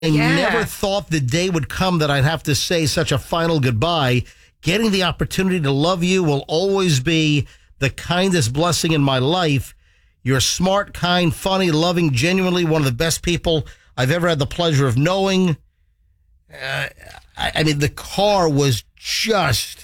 never thought the day would come that I'd have to say such a final goodbye. Getting the opportunity to love you will always be the kindest blessing in my life. You're smart, kind, funny, loving, genuinely one of the best people I've ever had the pleasure of knowing. I mean, the car was just...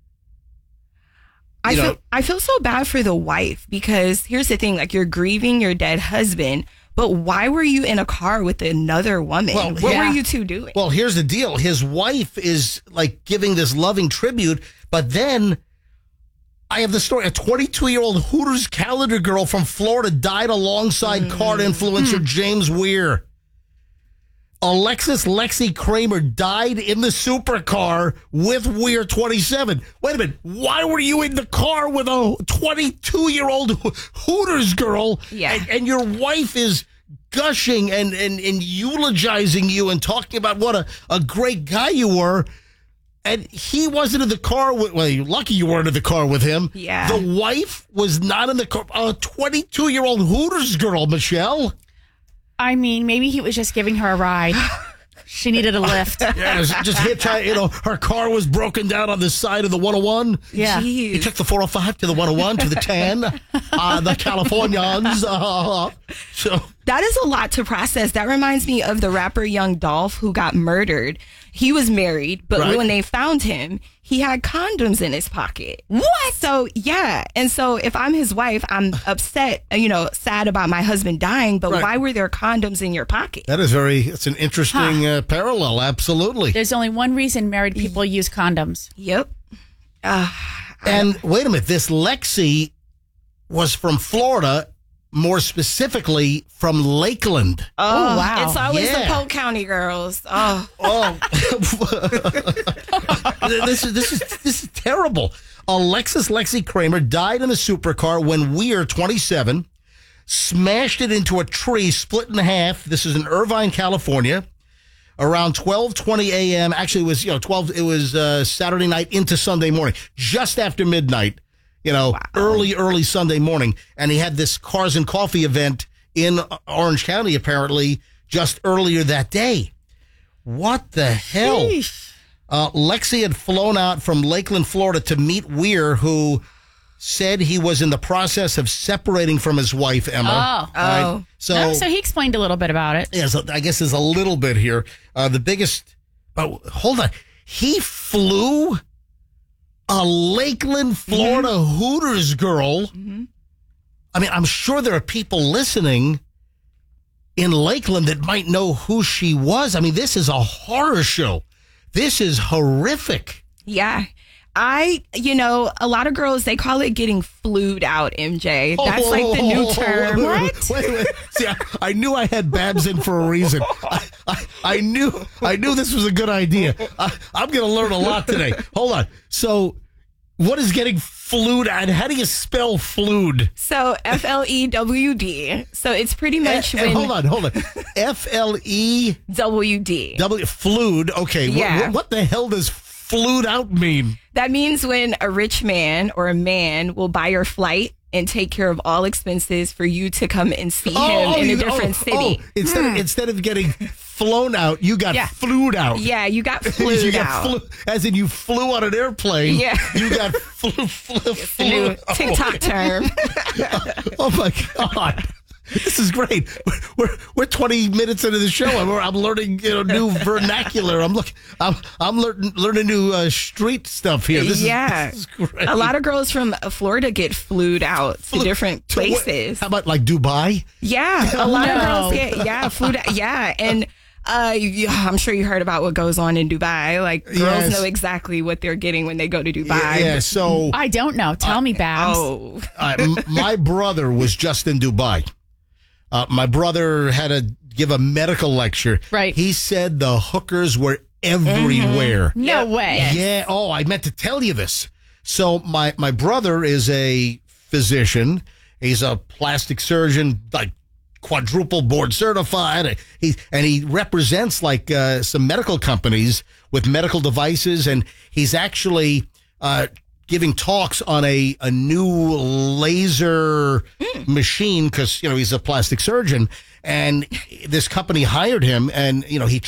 I feel so bad for the wife because here's the thing, like you're grieving your dead husband, but why were you in a car with another woman? Well, what were you two doing? Well, here's the deal. His wife is like giving this loving tribute, but then I have the story. A 22-year-old Hooters calendar girl from Florida died alongside card influencer James Weir. Alexis Lexi Kramer died in the supercar with Weir 27. Wait a minute. Why were you in the car with a 22-year-old Hooters girl? Yeah. And your wife is gushing and eulogizing you and talking about what a great guy you were. And he wasn't in the car with, well, you're lucky you weren't in the car with him. Yeah. The wife was not in the car. A 22-year-old Hooters girl, Michelle. I mean, maybe he was just giving her a ride. She needed a lift. Yeah, just hitchhike. Her car was broken down on the side of the 101. Yeah. He took the 405 to the 101 to the 10, the Californians. So that is a lot to process. That reminds me of the rapper Young Dolph who got murdered. He was married, but Right. when they found him, he had condoms in his pocket. What? So, yeah. And so if I'm his wife, I'm upset, sad about my husband dying, but Right. why were there condoms in your pocket? that is it's an interesting parallel. Absolutely. There's only one reason married people use condoms. Yep. And wait a minute, this Lexi was from Florida, more specifically from Lakeland. Oh, wow. It's always Yeah. the Polk County girls. Oh. This is terrible. Alexis Lexi Kramer died in a supercar when Weir, 27, smashed it into a tree, split in half. This is in Irvine, California, around 12:20 a.m. Actually, it was 12. It was Saturday night into Sunday morning, just after midnight. Early Sunday morning, and he had this Cars and Coffee event in Orange County, apparently, just earlier that day. What the hell? Lexi had flown out from Lakeland, Florida to meet Weir, who said he was in the process of separating from his wife, Emma. Oh. Right? So So he explained a little bit about it. yeah, so I guess there's a little bit here. The biggest, but hold on. He flew a Lakeland, Florida Hooters girl. Mm-hmm. I mean, I'm sure there are people listening in Lakeland that might know who she was. I mean, this is a horror show. This is horrific. Yeah. A lot of girls, they call it getting flued out, MJ. That's like the new term. Wait. See, I knew I had Babs in for a reason. I knew this was a good idea. I'm going to learn a lot today. Hold on. So, what is getting flued out? How do you spell flued? So FLEWD. So it's pretty much when Hold on. FLEWD. Flued. Okay. Yeah. What the hell does flued out mean? that means when a rich man or a man will buy your flight and take care of all expenses for you to come and see him in a different city. Instead of getting flown out, you got flued out. Yeah, you got flued out. As in you flew on an airplane. Yeah. You got flew. TikTok term. Oh my God. This is great. We're 20 minutes into the show, and I'm learning new vernacular. I'm learning new street stuff here. This is great. A lot of girls from Florida get flued out to different places. How about like Dubai? Yeah, a lot of girls get flued out. Yeah, and I'm sure you heard about what goes on in Dubai. Like girls know exactly what they're getting when they go to Dubai. Yeah. So I don't know. Tell me, Babs. My brother was just in Dubai. My brother had to give a medical lecture. Right. He said the hookers were everywhere. No way. Yeah. Oh, I meant to tell you this. So my brother is a physician. He's a plastic surgeon, like quadruple board certified. He represents like some medical companies with medical devices, and he's actually giving talks on a new laser machine because, he's a plastic surgeon. And this company hired him and, he